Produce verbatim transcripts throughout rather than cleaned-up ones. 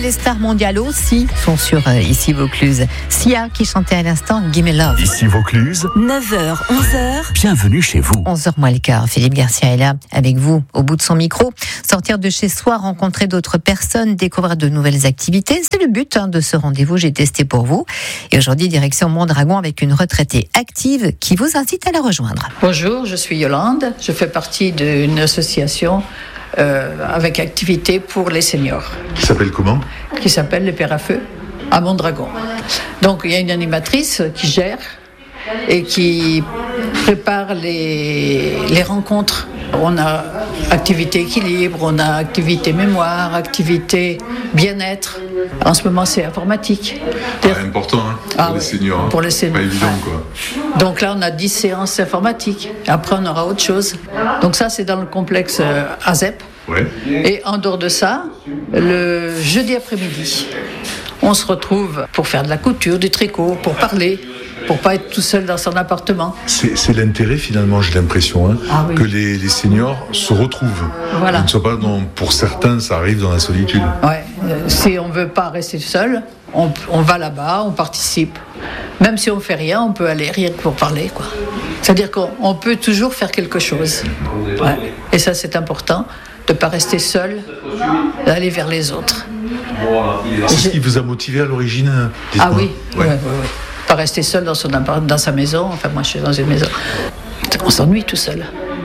les stars mondiales aussi sont sur euh, Ici Vaucluse. Sia qui chantait à l'instant Gimme Love. Ici Vaucluse, neuf heures, onze heures. Bienvenue chez vous. onze heures moins le quart. Philippe Garcia est là avec vous au bout de son micro. Sortir de chez soi, rencontrer d'autres personnes, découvrir de nouvelles activités. C'est le but hein, de ce rendez-vous. J'ai testé pour vous. Et aujourd'hui, direction Mondragon avec une retraitée active qui vous incite à la rejoindre. Bonjour, je suis Yolande. Je fais partie d'une association euh, avec activité pour les seniors. Qui s'appelle comment ? Qui s'appelle les Pères à Feu à Mondragon. Donc il y a une animatrice qui gère et qui prépare les, les rencontres. On a activité équilibre, on a activité mémoire, activité bien-être. En ce moment, c'est informatique. C'est ah, important hein, pour ah, les seniors. Pour les seniors. Pas évident, quoi. Donc là, on a dix séances informatiques. Après, on aura autre chose. Donc ça, c'est dans le complexe euh, A Z E P. Ouais. Et en dehors de ça, le jeudi après-midi, on se retrouve pour faire de la couture, du tricot, pour parler, pour pas être tout seul dans son appartement. C'est, c'est l'intérêt finalement, j'ai l'impression, hein, ah, oui. que les, les seniors se retrouvent. Voilà. Ils ne soient pas dans, pour certains, ça arrive dans la solitude. Ouais. Euh, si on veut pas rester seul, on, on va là-bas, on participe. Même si on fait rien, on peut aller rien que pour parler, quoi. C'est-à-dire qu'on on peut toujours faire quelque chose. Ouais. Et ça, c'est important, de pas rester seul, d'aller vers les autres. C'est ce qui vous a motivé à l'origine ? Ah oui, ouais. Ouais, ouais, ouais. Pas rester seul dans, son, dans sa maison. Enfin, moi, je suis dans une maison. On s'ennuie tout seul.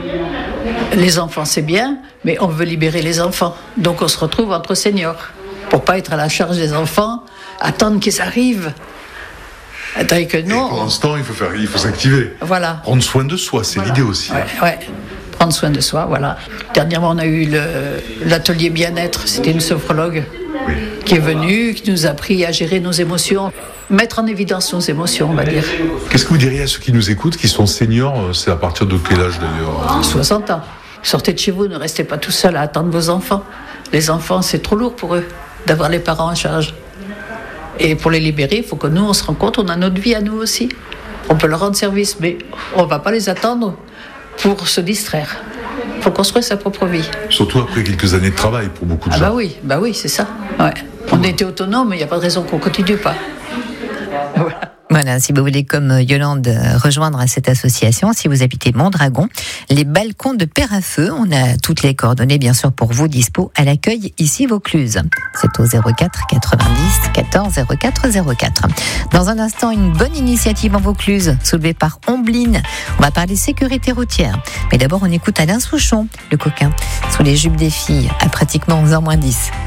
Les enfants, c'est bien, mais on veut libérer les enfants. Donc, on se retrouve entre seniors pour pas être à la charge des enfants, attendre qu'ils arrivent. Attends, que nous, Et pour l'instant, il faut faire, il faut s'activer. Voilà. Prendre soin de soi, c'est voilà. l'idée aussi. Ouais, ouais. Prendre soin de soi, voilà. Dernièrement, on a eu le, l'atelier bien-être. C'était une sophrologue oui. qui est venue, qui nous a appris à gérer nos émotions, mettre en évidence nos émotions, on va dire. Qu'est-ce que vous diriez à ceux qui nous écoutent, qui sont seniors ? C'est à partir de quel âge d'ailleurs ? soixante ans. Sortez de chez vous, ne restez pas tout seul à attendre vos enfants. Les enfants, c'est trop lourd pour eux d'avoir les parents en charge. Et pour les libérer, il faut que nous, on se rende compte, on a notre vie à nous aussi. On peut leur rendre service, mais on ne va pas les attendre pour se distraire. Il faut construire sa propre vie. Surtout après quelques années de travail pour beaucoup de ah gens. Ah bah oui, bah oui, c'est ça. Ouais. On était autonome, mais il n'y a pas de raison qu'on ne continue pas. Voilà. Voilà, si vous voulez, comme Yolande, rejoindre à cette association, si vous habitez Mondragon, les balcons de Père à Feu, on a toutes les coordonnées, bien sûr, pour vous, dispo à l'accueil ici Vaucluse. C'est au zéro quatre quatre-vingt-dix quatorze zéro quatre zéro quatre. Dans un instant, une bonne initiative en Vaucluse, soulevée par Ombline. On va parler sécurité routière. Mais d'abord, on écoute Alain Souchon, le coquin, sous les jupes des filles, à pratiquement onze heures moins dix.